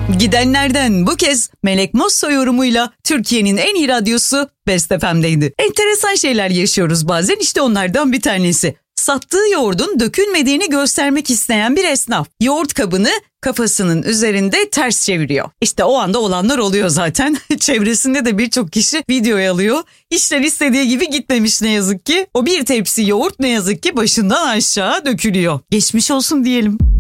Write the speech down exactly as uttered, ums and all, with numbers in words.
Gidenlerden bu kez Melek Mosso yorumuyla Türkiye'nin en iyi radyosu Best F M'deydi. Enteresan şeyler yaşıyoruz bazen, işte onlardan bir tanesi. Sattığı yoğurdun dökülmediğini göstermek isteyen bir esnaf yoğurt kabını kafasının üzerinde ters çeviriyor. İşte o anda olanlar oluyor zaten. Çevresinde de birçok kişi videoya alıyor. İşler istediği gibi gitmemiş ne yazık ki. O bir tepsi yoğurt ne yazık ki başından aşağı dökülüyor. Geçmiş olsun diyelim.